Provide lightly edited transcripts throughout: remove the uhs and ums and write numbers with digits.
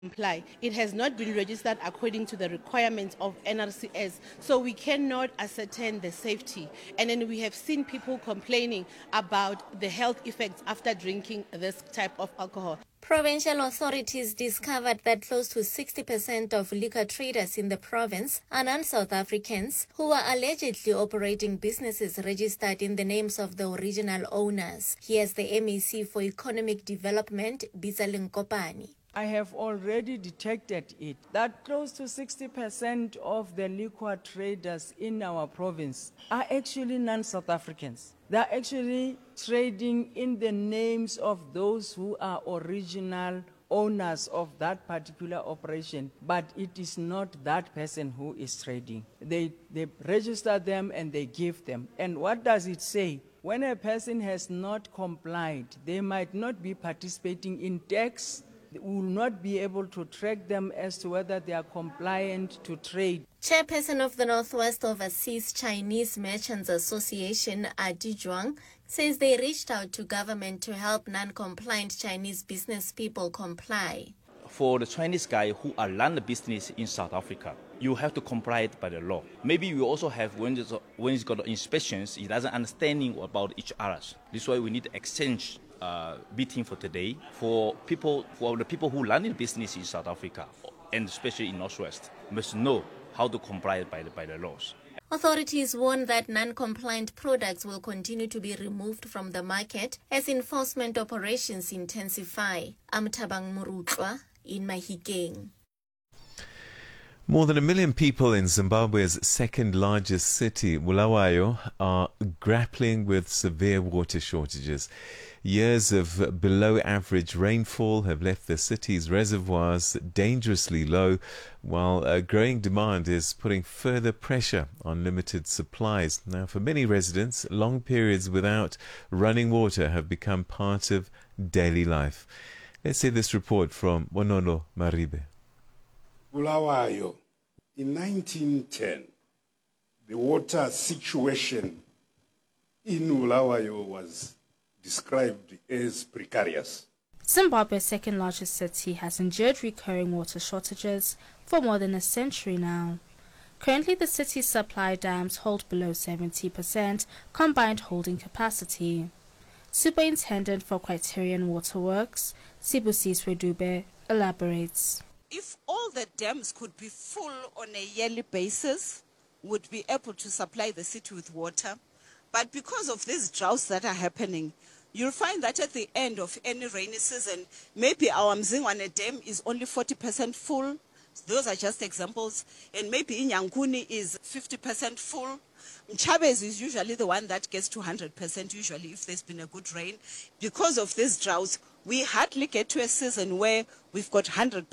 comply. It has not been registered according to the requirements of NRCS, so we cannot ascertain the safety. And then we have seen people complaining about the health effects after drinking this type of alcohol. Provincial authorities discovered that close to 60% of liquor traders in the province are non-South Africans who are allegedly operating businesses registered in the names of the original owners. Here's the MEC for Economic Development, Bizaleng Kopani. I have already detected it, that close to 60% of the liquor traders in our province are actually non-South Africans. They are actually trading in the names of those who are original owners of that particular operation, but it is not that person who is trading. They register them and they give them. And what does it say? When a person has not complied, they might not be participating in tax. We will not be able to track them as to whether they are compliant to trade. Chairperson of the Northwest Overseas Chinese Merchants Association, Adi Zhuang, says they reached out to government to help non-compliant Chinese business people comply. For the Chinese guy who are run the business in South Africa, you have to comply by the law. Maybe you also have, when it's got inspections, it doesn't understanding about each other. This is why we need to exchange meeting for today for the people who run the business in South Africa and especially in Northwest must know how to comply by the laws. Authorities warn that non-compliant products will continue to be removed from the market as enforcement operations intensify. Amtabang Murutwa in Mahikeng. More than 1 million people in Zimbabwe's second largest city, Bulawayo, are grappling with severe water shortages. Years of below-average rainfall have left the city's reservoirs dangerously low, while growing demand is putting further pressure on limited supplies. Now, for many residents, long periods without running water have become part of daily life. Let's see this report from Wonono Maribe. Bulawayo. In 1910, the water situation in Bulawayo was described as precarious. Zimbabwe's second largest city has endured recurring water shortages for more than a century now. Currently, the city's supply dams hold below 70% combined holding capacity. Superintendent for Criterion Waterworks, Sibusiswe Dube, elaborates. If all the dams could be full on a yearly basis, would be able to supply the city with water. But because of these droughts that are happening, you'll find that at the end of any rainy season, maybe our Mzingwane Dam is only 40% full. Those are just examples. And maybe Inyanguni is 50% full. Mchabez is usually the one that gets to 100% usually if there's been a good rain. Because of these droughts, we hardly get to a season where we've got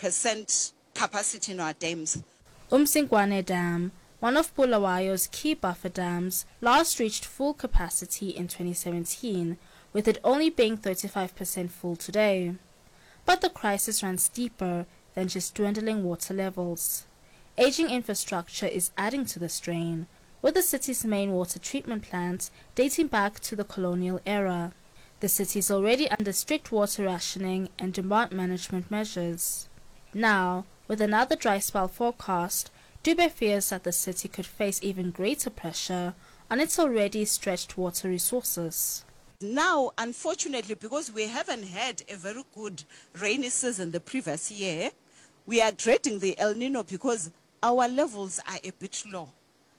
100% capacity in our dams. Mzingwane Dam, one of Bulawayo's key buffer dams, last reached full capacity in 2017, with it only being 35% full today. But the crisis runs deeper than just dwindling water levels. Aging infrastructure is adding to the strain, with the city's main water treatment plant dating back to the colonial era. The city is already under strict water rationing and demand management measures. Now, with another dry spell forecast, Dube fears that the city could face even greater pressure on its already stretched water resources. Now, unfortunately, because we haven't had a very good rainy season the previous year, we are dreading the El Nino because our levels are a bit low.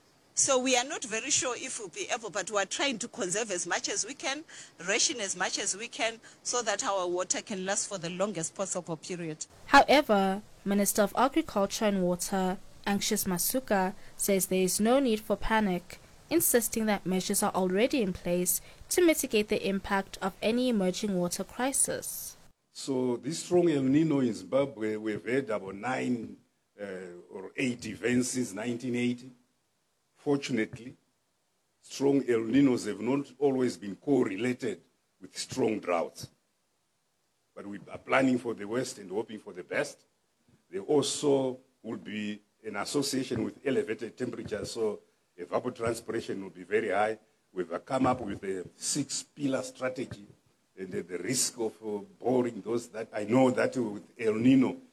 So we are not very sure if we'll be able, but we are trying to conserve as much as we can, ration as much as we can, so that our water can last for the longest possible period. However, Minister of Agriculture and Water, Anxious Masuka, says there is no need for panic, insisting that measures are already in place to mitigate the impact of any emerging water crisis. So this strong El Nino in Zimbabwe, we've had about 9 or 8 events since 1980. Fortunately, strong El Ninos have not always been correlated with strong droughts. But we are planning for the worst and hoping for the best. There also will be an association with elevated temperatures, so evapotranspiration will be very high. We've come up with a 6-pillar strategy, and the risk of boring those that I know that with El Nino,